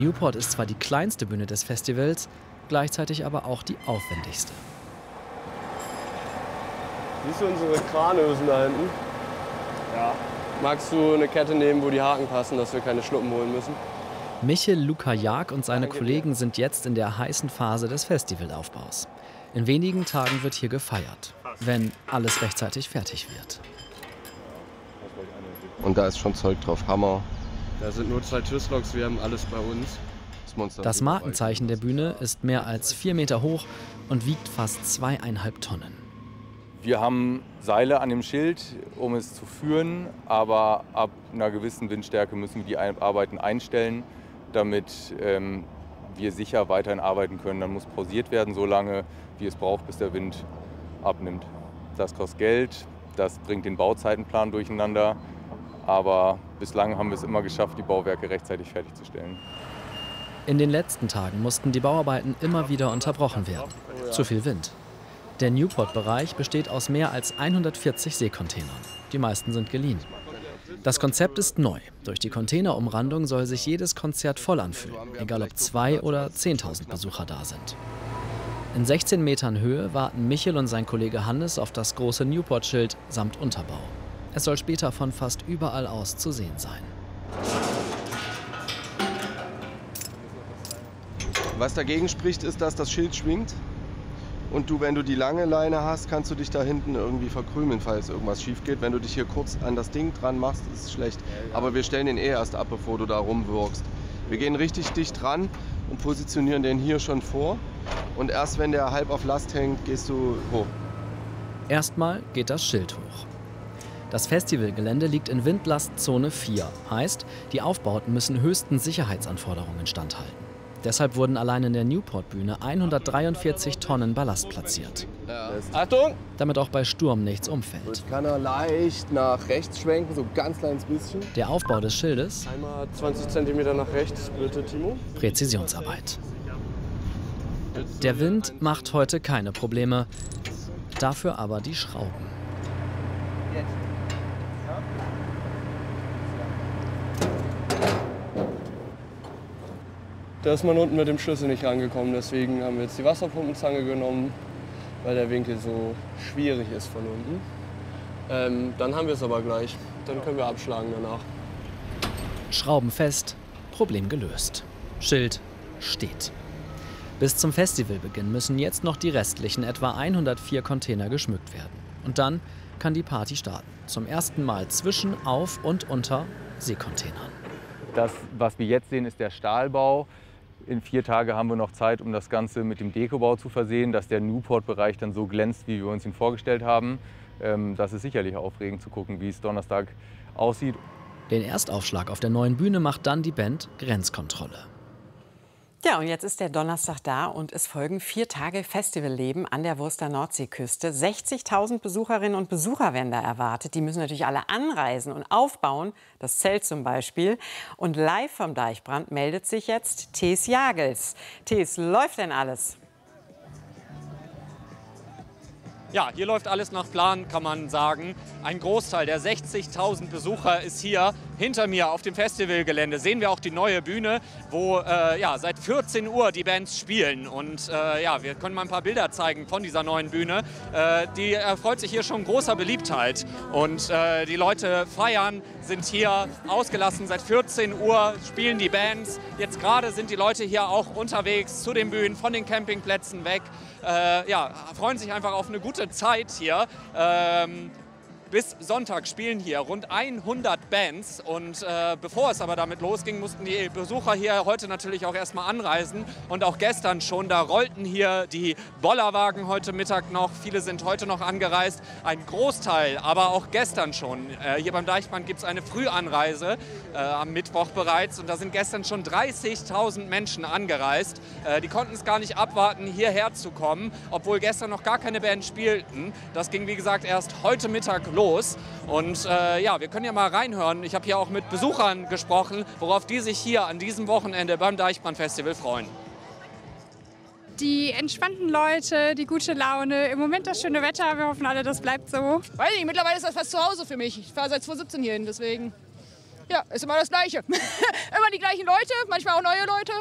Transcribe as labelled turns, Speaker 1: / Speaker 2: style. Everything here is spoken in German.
Speaker 1: Newport ist zwar die kleinste Bühne des Festivals, gleichzeitig aber auch die aufwendigste.
Speaker 2: Siehst du unsere Kranösen da hinten? Ja. Magst du eine Kette nehmen, wo die Haken passen, dass wir keine Schnuppen holen müssen?
Speaker 1: Michel Luka-Jak und seine Kollegen sind jetzt in der heißen Phase des Festivalaufbaus. In wenigen Tagen wird hier gefeiert, wenn alles rechtzeitig fertig wird.
Speaker 3: Und da ist schon Zeug drauf, Hammer.
Speaker 2: Da sind nur 2 TÜV-Loks, wir haben alles bei uns.
Speaker 1: Das Markenzeichen der Bühne ist mehr als 4 Meter hoch und wiegt fast 2,5 Tonnen.
Speaker 4: Wir haben Seile an dem Schild, um es zu führen, aber ab einer gewissen Windstärke müssen wir die Arbeiten einstellen, damit wir sicher weiterhin arbeiten können. Dann muss pausiert werden, so lange wie es braucht, bis der Wind abnimmt. Das kostet Geld, das bringt den Bauzeitenplan durcheinander, aber bislang haben wir es immer geschafft, die Bauwerke rechtzeitig fertigzustellen.
Speaker 1: In den letzten Tagen mussten die Bauarbeiten immer wieder unterbrochen werden. Zu viel Wind. Der Newport-Bereich besteht aus mehr als 140 Seekontainern. Die meisten sind geliehen. Das Konzept ist neu. Durch die Containerumrandung soll sich jedes Konzert voll anfühlen, egal ob 2.000 oder 10.000 Besucher da sind. In 16 Metern Höhe warten Michel und sein Kollege Hannes auf das große Newport-Schild samt Unterbau. Es soll später von fast überall aus zu sehen sein.
Speaker 3: Was dagegen spricht, ist, dass das Schild schwingt. Und du, wenn du die lange Leine hast, kannst du dich da hinten irgendwie verkrümeln, falls irgendwas schief geht. Wenn du dich hier kurz an das Ding dran machst, ist es schlecht. Aber wir stellen den erst ab, bevor du da rumwirkst. Wir gehen richtig dicht dran und positionieren den hier schon vor. Und erst wenn der halb auf Last hängt, gehst du hoch.
Speaker 1: Erstmal geht das Schild hoch. Das Festivalgelände liegt in Windlastzone 4. Heißt, die Aufbauten müssen höchsten Sicherheitsanforderungen standhalten. Deshalb wurden allein in der Newport-Bühne 143 Tonnen Ballast platziert.
Speaker 2: Achtung!
Speaker 1: Damit auch bei Sturm nichts umfällt.
Speaker 2: Jetzt kann er leicht nach rechts schwenken, so ganz kleines bisschen.
Speaker 1: Der Aufbau des Schildes,
Speaker 2: Einmal 20 cm nach rechts, bitte, Timo.
Speaker 1: Präzisionsarbeit. Der Wind macht heute keine Probleme, dafür aber die Schrauben.
Speaker 2: Da ist man unten mit dem Schlüssel nicht rangekommen, deswegen haben wir jetzt die Wasserpumpenzange genommen, weil der Winkel so schwierig ist von unten. Dann haben wir es aber gleich, dann können wir abschlagen danach.
Speaker 1: Schrauben fest, Problem gelöst. Schild steht. Bis zum Festivalbeginn müssen jetzt noch die restlichen etwa 104 Container geschmückt werden. Und dann kann die Party starten. Zum ersten Mal zwischen, auf und unter Seekontainern.
Speaker 4: Das, was wir jetzt sehen, ist der Stahlbau. In 4 Tagen haben wir noch Zeit, um das Ganze mit dem Dekobau zu versehen, dass der Newport-Bereich dann so glänzt, wie wir uns ihn vorgestellt haben. Das ist sicherlich aufregend zu gucken, wie es Donnerstag aussieht.
Speaker 1: Den Erstaufschlag auf der neuen Bühne macht dann die Band Grenzkontrolle.
Speaker 5: Ja, und jetzt ist der Donnerstag da und es folgen 4 Tage Festivalleben an der Wurster Nordseeküste. 60.000 Besucherinnen und Besucher werden da erwartet. Die müssen natürlich alle anreisen und aufbauen, das Zelt zum Beispiel. Und live vom Deichbrand meldet sich jetzt Thees Jagels. Thees, läuft denn alles?
Speaker 6: Ja, hier läuft alles nach Plan, kann man sagen. Ein Großteil der 60.000 Besucher ist hier hinter mir auf dem Festivalgelände. Sehen wir auch die neue Bühne, wo ja, seit 14 Uhr die Bands spielen. Und ja, wir können mal ein paar Bilder zeigen von dieser neuen Bühne. Die erfreut sich hier schon großer Beliebtheit. Und die Leute feiern, sind hier ausgelassen. Seit 14 Uhr spielen die Bands. Jetzt gerade sind die Leute hier auch unterwegs zu den Bühnen, von den Campingplätzen weg. Ja, freuen sich einfach auf eine gute Zeit hier. Bis Sonntag spielen hier rund 100 Bands und bevor es aber damit losging, mussten die Besucher hier heute natürlich auch erstmal anreisen und auch gestern schon, da rollten hier die Bollerwagen heute Mittag noch, viele sind heute noch angereist, ein Großteil, aber auch gestern schon. Hier beim Deichbrand gibt es eine Frühanreise am Mittwoch bereits und da sind gestern schon 30.000 Menschen angereist. Die konnten es gar nicht abwarten, hierher zu kommen, obwohl gestern noch gar keine Band spielten. Das ging wie gesagt erst heute Mittag los. Und ja, wir können ja mal reinhören. Ich habe hier auch mit Besuchern gesprochen, worauf die sich hier an diesem Wochenende beim Deichbrand-Festival freuen.
Speaker 7: Die entspannten Leute, die gute Laune, im Moment das schöne Wetter. Wir hoffen alle, das bleibt so.
Speaker 8: Weiß nicht, mittlerweile ist das fast zu Hause für mich. Ich fahre seit 2017 hier hin, deswegen. Ja, ist immer das Gleiche. Immer die gleichen Leute, manchmal auch neue Leute.